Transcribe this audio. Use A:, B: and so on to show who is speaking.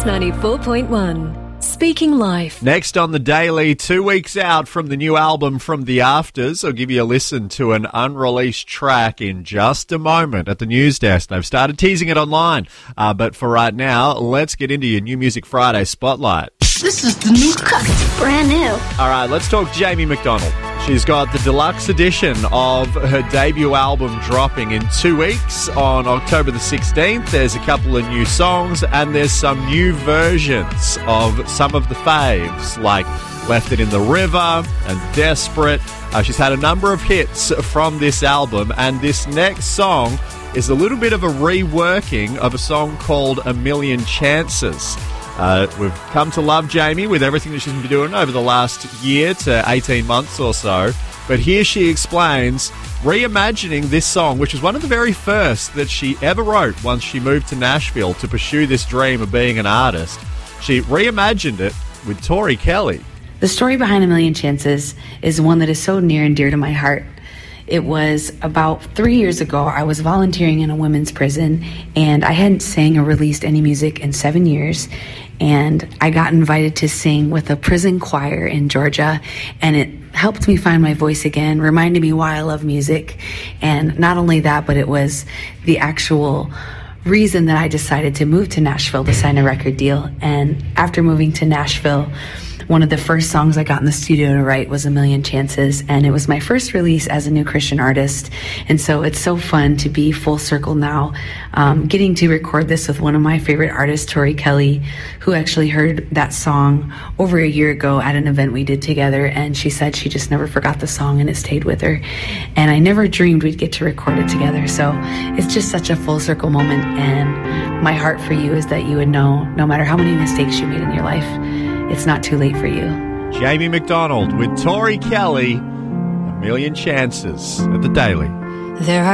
A: 94.1. Speaking Life.
B: Next on The Daily, 2 weeks out from the new album From the Afters, I'll give you a listen to an unreleased track in just a moment at the news desk. They've started teasing it online, but for right now, let's get into your New Music Friday Spotlight.
C: This is the new cut.
D: Brand new.
B: All right, let's talk Jamie McDonald. She's got the deluxe edition of her debut album dropping in 2 weeks on October the 16th. There's a couple of new songs and there's some new versions of some of the faves, like Left It in the River and Desperate. She's had a number of hits from this album, and this next song is a little bit of a reworking of a song called A Million Chances. We've come to love Jamie with everything that she's been doing over the last year to 18 months or so. But here she explains reimagining this song, which is one of the very first that she ever wrote once she moved to Nashville to pursue this dream of being an artist. She reimagined it with Tori Kelly.
E: The story behind A Million Chances is one that is so near and dear to my heart. It was about 3 years ago. I was volunteering in a women's prison, and I hadn't sang or released any music in 7 years. And I got invited to sing with a prison choir in Georgia, and it helped me find my voice again, reminded me why I love music. And not only that, but it was the actual reason that I decided to move to Nashville to sign a record deal. And after moving to Nashville, one of the first songs I got in the studio to write was A Million Chances, and it was my first release as a new Christian artist. And so it's so fun to be full circle now, getting to record this with one of my favorite artists, Tori Kelly, who actually heard that song over a year ago at an event we did together, and she said she just never forgot the song and it stayed with her. And I never dreamed we'd get to record it together. So it's just such a full circle moment, and my heart for you is that you would know, no matter how many mistakes you made in your life, it's not too late for you.
B: Jamie McDonald with Tori Kelly, A Million Chances at The Daily.
A: There are